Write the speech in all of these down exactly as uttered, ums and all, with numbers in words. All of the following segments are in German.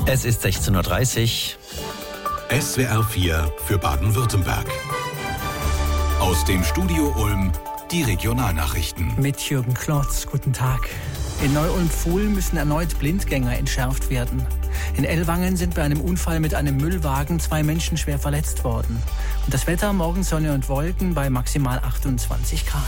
Es ist sechzehn Uhr dreißig. S W R vier für Baden-Württemberg. Aus dem Studio Ulm die Regionalnachrichten. Mit Jürgen Klotz, guten Tag. In Neu-Ulm-Pfuhl müssen erneut Blindgänger entschärft werden. In Ellwangen sind bei einem Unfall mit einem Müllwagen zwei Menschen schwer verletzt worden. Und das Wetter, morgen Sonne und Wolken bei maximal achtundzwanzig Grad.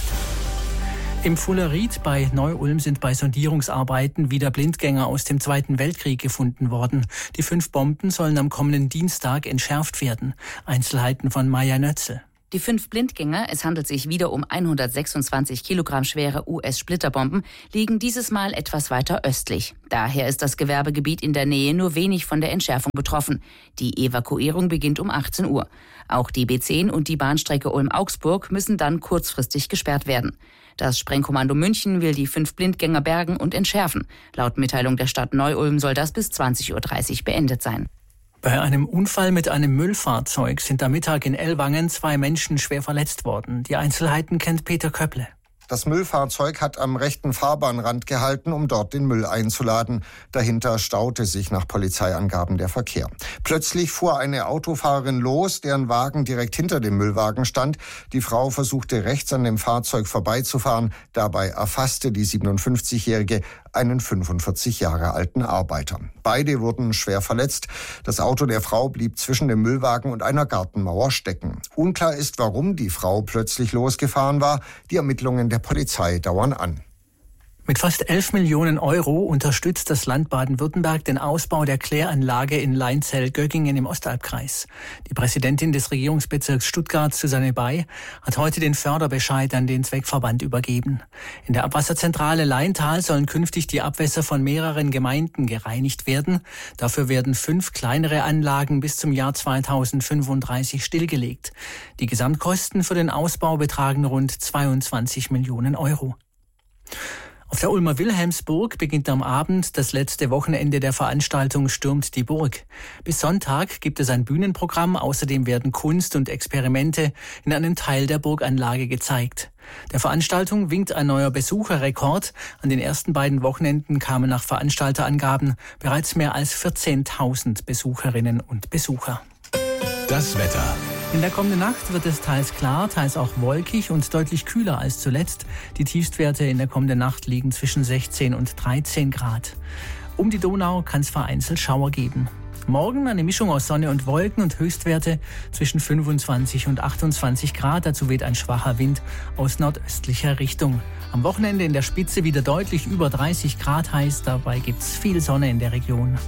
Im Pfuhleried bei Neu-Ulm sind bei Sondierungsarbeiten wieder Blindgänger aus dem Zweiten Weltkrieg gefunden worden. Die fünf Bomben sollen am kommenden Dienstag entschärft werden. Einzelheiten von Maja Nötzel. Die fünf Blindgänger, es handelt sich wieder um hundertsechsundzwanzig Kilogramm schwere U S-Splitterbomben, liegen dieses Mal etwas weiter östlich. Daher ist das Gewerbegebiet in der Nähe nur wenig von der Entschärfung betroffen. Die Evakuierung beginnt um achtzehn Uhr. Auch die B zehn und die Bahnstrecke Ulm-Augsburg müssen dann kurzfristig gesperrt werden. Das Sprengkommando München will die fünf Blindgänger bergen und entschärfen. Laut Mitteilung der Stadt Neu-Ulm soll das bis zwanzig Uhr dreißig beendet sein. Bei einem Unfall mit einem Müllfahrzeug sind am Mittag in Ellwangen zwei Menschen schwer verletzt worden. Die Einzelheiten kennt Peter Köpple. Das Müllfahrzeug hat am rechten Fahrbahnrand gehalten, um dort den Müll einzuladen. Dahinter staute sich nach Polizeiangaben der Verkehr. Plötzlich fuhr eine Autofahrerin los, deren Wagen direkt hinter dem Müllwagen stand. Die Frau versuchte rechts an dem Fahrzeug vorbeizufahren. Dabei erfasste die siebenundfünfzigjährige einen fünfundvierzig Jahre alten Arbeiter. Beide wurden schwer verletzt. Das Auto der Frau blieb zwischen dem Müllwagen und einer Gartenmauer stecken. Unklar ist, warum die Frau plötzlich losgefahren war. Die Ermittlungen der Polizei dauern an. Mit fast elf Millionen Euro unterstützt das Land Baden-Württemberg den Ausbau der Kläranlage in Leinzell-Göggingen im Ostalbkreis. Die Präsidentin des Regierungsbezirks Stuttgart, Susanne Bay, hat heute den Förderbescheid an den Zweckverband übergeben. In der Abwasserzentrale Leintal sollen künftig die Abwässer von mehreren Gemeinden gereinigt werden. Dafür werden fünf kleinere Anlagen bis zum Jahr zweitausendfünfunddreißig stillgelegt. Die Gesamtkosten für den Ausbau betragen rund zweiundzwanzig Millionen Euro. Auf der Ulmer Wilhelmsburg beginnt am Abend das letzte Wochenende der Veranstaltung Stürmt die Burg. Bis Sonntag gibt es ein Bühnenprogramm, außerdem werden Kunst und Experimente in einem Teil der Burganlage gezeigt. Der Veranstaltung winkt ein neuer Besucherrekord. An den ersten beiden Wochenenden kamen nach Veranstalterangaben bereits mehr als vierzehntausend Besucherinnen und Besucher. Das Wetter. In der kommenden Nacht wird es teils klar, teils auch wolkig und deutlich kühler als zuletzt. Die Tiefstwerte in der kommenden Nacht liegen zwischen sechzehn und dreizehn Grad. Um die Donau kann es vereinzelt Schauer geben. Morgen eine Mischung aus Sonne und Wolken und Höchstwerte zwischen fünfundzwanzig und achtundzwanzig Grad. Dazu weht ein schwacher Wind aus nordöstlicher Richtung. Am Wochenende in der Spitze wieder deutlich über dreißig Grad heiß. Dabei gibt es viel Sonne in der Region.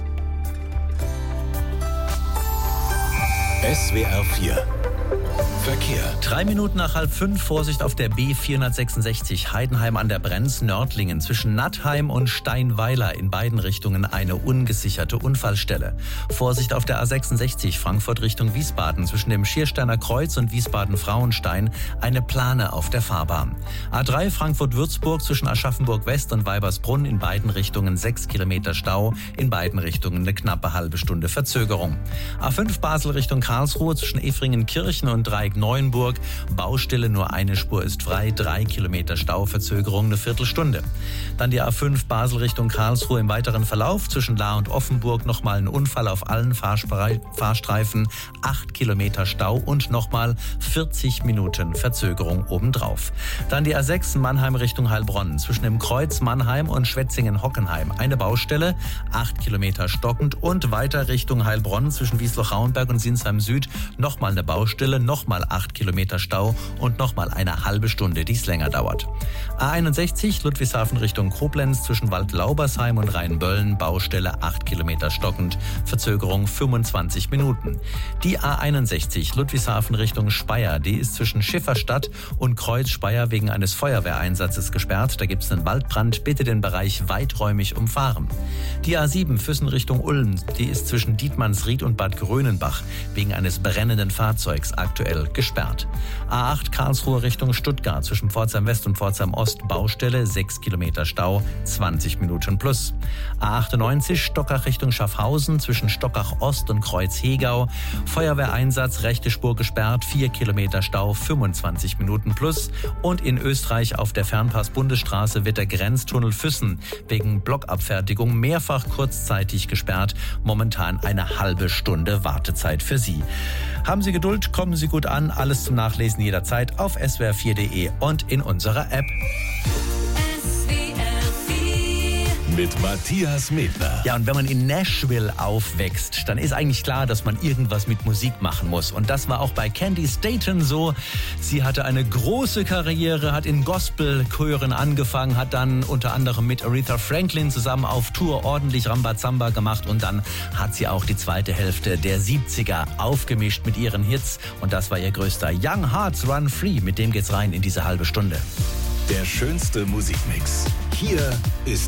S W R vier Verkehr. Drei Minuten nach halb fünf, Vorsicht auf der B vierhundertsechsundsechzig Heidenheim an der Brenz, Nördlingen. Zwischen Nattheim und Steinweiler in beiden Richtungen eine ungesicherte Unfallstelle. Vorsicht auf der A sechsundsechzig Frankfurt Richtung Wiesbaden. Zwischen dem Schiersteiner Kreuz und Wiesbaden-Frauenstein eine Plane auf der Fahrbahn. A drei Frankfurt-Würzburg zwischen Aschaffenburg-West und Weibersbrunn in beiden Richtungen sechs Kilometer Stau. In beiden Richtungen eine knappe halbe Stunde Verzögerung. A fünf Basel Richtung Karlsruhe zwischen Efringen-Kirchen und Dreieck Neuenburg. Baustelle, nur eine Spur ist frei, drei Kilometer Stauverzögerung, eine Viertelstunde. Dann die A fünf Basel Richtung Karlsruhe im weiteren Verlauf zwischen Lahr und Offenburg nochmal ein Unfall auf allen Fahrspre- Fahrstreifen, acht Kilometer Stau und nochmal vierzig Minuten Verzögerung obendrauf. Dann die A sechs Mannheim Richtung Heilbronn zwischen dem Kreuz Mannheim und Schwetzingen-Hockenheim eine Baustelle, acht Kilometer stockend und weiter Richtung Heilbronn zwischen Wiesloch-Rauenberg und Sinsheim Süd nochmal eine Baustelle, nochmal acht Kilometer Stau und nochmal eine halbe Stunde, die es länger dauert. A einundsechzig Ludwigshafen Richtung Koblenz zwischen Waldlaubersheim und Rheinböllen, Baustelle acht Kilometer stockend, Verzögerung fünfundzwanzig Minuten. Die A einundsechzig Ludwigshafen Richtung Speyer, die ist zwischen Schifferstadt und Kreuz Speyer wegen eines Feuerwehreinsatzes gesperrt. Da gibt es einen Waldbrand, bitte den Bereich weiträumig umfahren. Die A sieben Füssen Richtung Ulm, die ist zwischen Dietmannsried und Bad Grönenbach wegen eines brennenden Fahrzeugs aktuell gesperrt. A acht Karlsruhe Richtung Stuttgart zwischen Pforzheim West und Pforzheim Ost Baustelle, sechs Kilometer Stau, zwanzig Minuten plus. A achtundneunzig Stockach Richtung Schaffhausen zwischen Stockach Ost und Kreuz-Hegau. Feuerwehreinsatz, rechte Spur gesperrt, vier Kilometer Stau, fünfundzwanzig Minuten plus. Und in Österreich auf der Fernpass-Bundesstraße wird der Grenztunnel Füssen wegen Blockabfertigung mehrfach kurzzeitig gesperrt. Momentan eine halbe Stunde Wartezeit für Sie. Haben Sie Geduld, kommen Sie gut an. Alles zum Nachlesen jederzeit auf s w r vier punkt d e und in unserer App. Mit Matthias Medler. Ja, und wenn man in Nashville aufwächst, dann ist eigentlich klar, dass man irgendwas mit Musik machen muss. Und das war auch bei Candy Staton so. Sie hatte eine große Karriere, hat in Gospelchören angefangen, hat dann unter anderem mit Aretha Franklin zusammen auf Tour ordentlich Rambazamba gemacht. Und dann hat sie auch die zweite Hälfte der siebziger aufgemischt mit ihren Hits. Und das war ihr größter Young Hearts Run Free. Mit dem geht's rein in diese halbe Stunde. Der schönste Musikmix. Hier ist